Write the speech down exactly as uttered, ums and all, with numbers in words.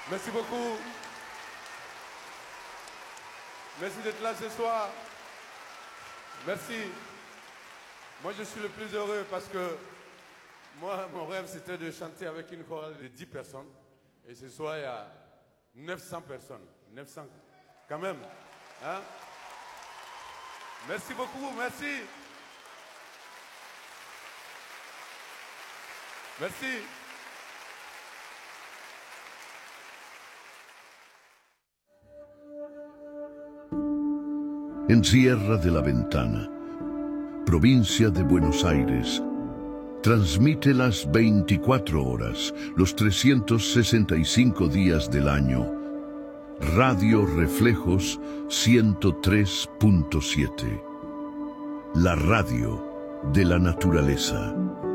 Merci beaucoup. Merci d'être là ce soir. Merci. Moi, je suis le plus heureux parce que moi, mon rêve, c'était de chanter avec une chorale de dix personnes. Et ce soir, il y a neuf cents personnes. neuf cents, quand même. Hein? Merci beaucoup, merci. Merci. En Sierra de la Ventana, provincia de Buenos Aires, transmite las veinticuatro horas, los trescientos sesenta y cinco días del año, Radio Reflejos ciento tres punto siete, la radio de la naturaleza.